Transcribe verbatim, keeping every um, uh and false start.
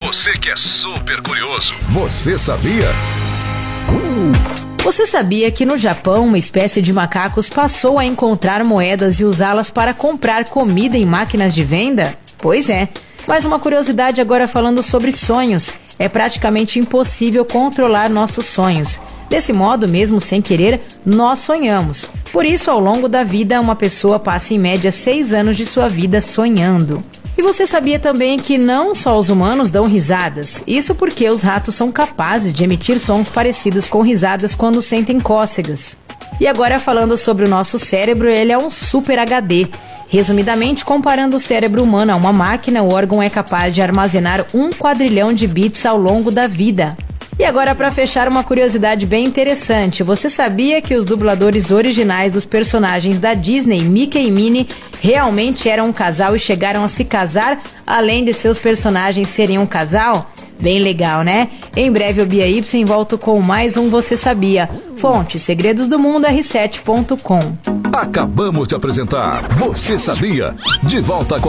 você que é super curioso. Você sabia? Você sabia que no Japão uma espécie de macacos passou a encontrar moedas e usá-las para comprar comida em máquinas de venda? Pois é. Mas uma curiosidade agora falando sobre sonhos. É praticamente impossível controlar nossos sonhos. Desse modo, mesmo sem querer, nós sonhamos. Por isso, ao longo da vida, uma pessoa passa em média seis anos de sua vida sonhando. E você sabia também que não só os humanos dão risadas? Isso porque os ratos são capazes de emitir sons parecidos com risadas quando sentem cócegas. E agora falando sobre o nosso cérebro, ele é um super H D. Resumidamente, comparando o cérebro humano a uma máquina, o órgão é capaz de armazenar um quadrilhão de bits ao longo da vida. E agora, para fechar, uma curiosidade bem interessante. Você sabia que os dubladores originais dos personagens da Disney, Mickey e Minnie, realmente eram um casal e chegaram a se casar, além de seus personagens serem um casal? Bem legal, né? Em breve, o Bia Y volta com mais um Você Sabia. Fonte, segredos do mundo r sete ponto com. Acabamos de apresentar Você Sabia? De volta com